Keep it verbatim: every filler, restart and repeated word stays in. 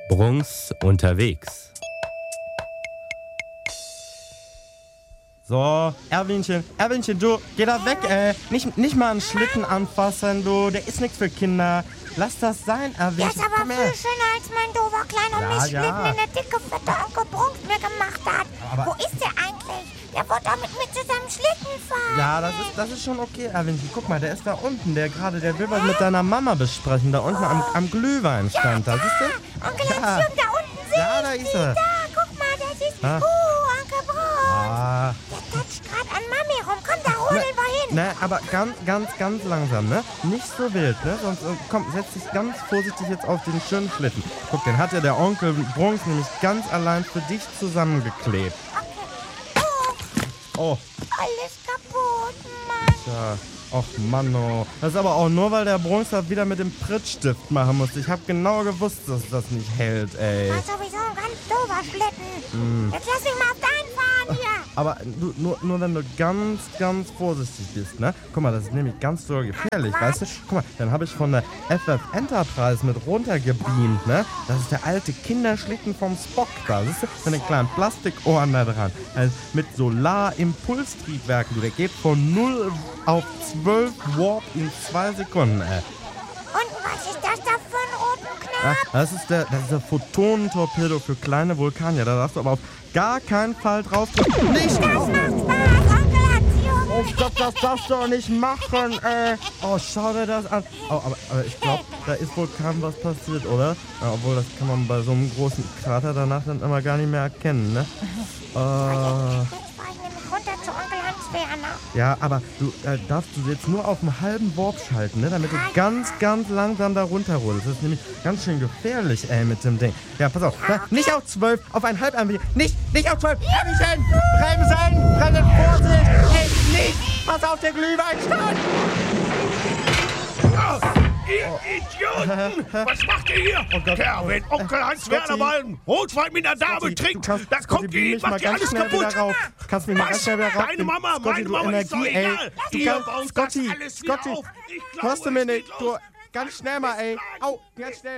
Brunks unterwegs. So, Erwinchen, Erwinchen, du, geh da weg, ey. Nicht, nicht mal einen Schlitten anfassen, du. Der ist nichts für Kinder. Lass das sein, Erwinchen. Der ist aber Komm viel her. schöner als mein doofer kleiner Ja, Mistschlitten, ja. den der dicke, fette Onkel Brunks mir gemacht hat. Aber- Wo ist der eigentlich? Der wollte doch mit mir zusammen Schlitten fahren. Ja, das ist, das ist schon okay, Erwinchen. Guck mal, der ist da unten. Der gerade, der will was mit deiner Mama besprechen. Da unten am, am Glühweinstand. Da, siehst du? Onkel Ja. Hans-Jürgen, da unten sehe Ja, ich da ist sie. er. Da, guck mal, das ist... Ah. Uh, Onkel Brunks. Ah. Der toucht gerade an Mami rum. Komm, da rodeln wir hin. Ne, aber ganz, ganz, ganz langsam, ne? Nicht so wild, ne? Sonst, äh, komm, setz dich ganz vorsichtig jetzt auf den schönen Schlitten. Guck, den hat ja der Onkel Brunks nämlich ganz allein für dich zusammengeklebt. Oh, Alles kaputt, Mann. ja. Och, Mann, oh. Das ist aber auch nur, weil der Brunks das wieder mit dem Prittstift machen musste. Ich hab genau gewusst, dass das nicht hält, ey. War sowieso ein ganz doofer Schlitten. Jetzt lass mich mal auf deinen fahren hier. Aber du, nur, nur wenn du ganz, ganz vorsichtig bist, ne? Guck mal, das ist nämlich ganz so gefährlich, weißt du? Guck mal, dann habe ich von der F F Enterprise mit runtergebeamt, ne? Das ist der alte Kinderschlitten vom Spock da, siehst du? Mit den kleinen Plastikohren da dran. Also mit Solarimpulstriebwerken, du, der geht von null auf zwölf Warp in zwei Sekunden, ey. Und was ist das da für ein roten Ja, Knopf? das ist der, das ist der Photonentorpedo für kleine Vulkanier. Da darfst du aber auf gar keinen Fall drauf drücken. Nicht! Das macht Spaß, Onkel Hans-Jürgen. Oh Gott, das darfst du doch nicht machen, ey. Oh, schau dir das an. Oh, aber, aber ich glaube, da ist wohl kaum was passiert, oder? Ja, obwohl, das kann man bei so einem großen Krater danach dann immer gar nicht mehr erkennen, ne? Äh, Jetzt fahr ich nämlich runter zu Onkel Hans-Werner. ja, aber du äh, darfst du jetzt nur auf einem halben Warp schalten, ne? Damit du ganz, ganz langsam da runterrollst. Das ist nämlich ganz schön gefährlich, ey, mit dem Ding. Ja, pass auf. Ne? Nicht auf zwölf, auf ein halb ein Nicht, nicht auf zwölf. Bremsen! Bremsen! Bremsen! Vorsicht! Ey, nicht! Pass auf, der Glühweinstand! Ihr Idioten! Was macht ihr hier? Oh Gott. Kerl, wenn Onkel Hans-Werner Scotty. mal einen Rotwein mit einer Dame Scotty, trinkt, du kannst- dann Scotty, kommt beam die, mich mal macht ihr ganz alles schnell kaputt. wieder rauf. Kannst mich mal ganz Was? schnell wieder rauf. Deine Mama, Scotty, meine du Mama ist doch Energie, ey. egal. Du Ihr kannst, baut das Scotty, alles wieder Scotty, auf. Ich glaube, hörst du es mir geht nicht? Du, los. ganz schnell mal, ey. Au, ganz schnell.